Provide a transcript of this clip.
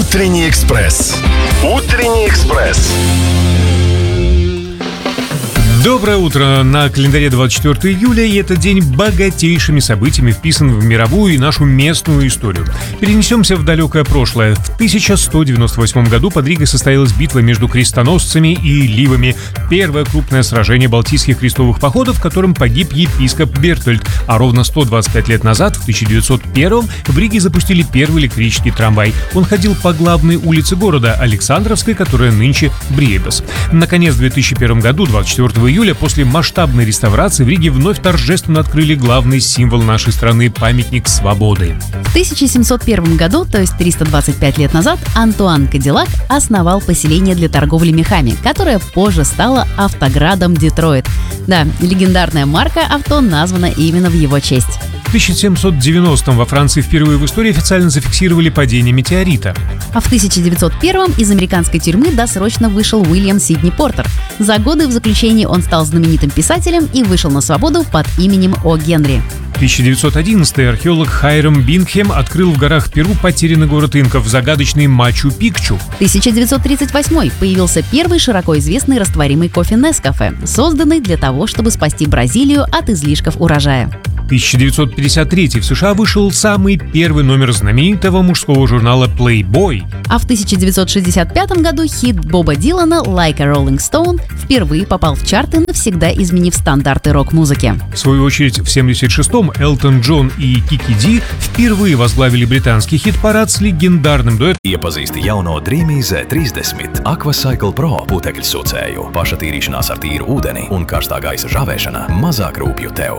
Утренний экспресс. Утренний экспресс. Доброе утро! На календаре 24 июля, и этот день богатейшими событиями вписан в мировую и нашу местную историю. Перенесемся в далекое прошлое. В 1198 году под Ригой состоялась битва между крестоносцами и ливами. Первое крупное сражение Балтийских крестовых походов, в котором погиб епископ Бертольд. А ровно 125 лет назад, в 1901 в Риге запустили первый электрический трамвай. Он ходил по главной улице города, Александровской, которая нынче Бриебес. Наконец, в 2001 году, 24 июля, после масштабной реставрации в Риге вновь торжественно открыли главный символ нашей страны — памятник свободы. В 1701 году, то есть 325 лет назад, Антуан Кадиллак основал поселение для торговли мехами, которое позже стало автоградом Детройт. Да, легендарная марка авто названа именно в его честь. В 1790-м во Франции впервые в истории официально зафиксировали падение метеорита. А в 1901 из американской тюрьмы досрочно вышел Уильям Сидни Портер. За годы в заключении он стал знаменитым писателем и вышел на свободу под именем О. Генри. В 1911-й археолог Хайрам Бингхэм открыл в горах Перу потерянный город инков, загадочный Мачу-Пикчу. В 1938 появился первый широко известный растворимый кофе Нескафе, созданный для того, чтобы спасти Бразилию от излишков урожая. В 1953 в США вышел самый первый номер знаменитого мужского журнала Playboy. А в 1965 году хит Боба Дилана «Like a Rolling Stone» впервые попал в чарты, навсегда изменив стандарты рок-музыки. В свою очередь, в 1976-м Элтон Джон и Кики Ди впервые возглавили британский хит-парад с легендарным дуэтом. Iepazīsti jauno Dreamy Z30 Aquacycle Pro putekļsūcēju, pašatīrīšanās ar tīru ūdeni un karstā gaisa žavēšana mazāk rūpju tev.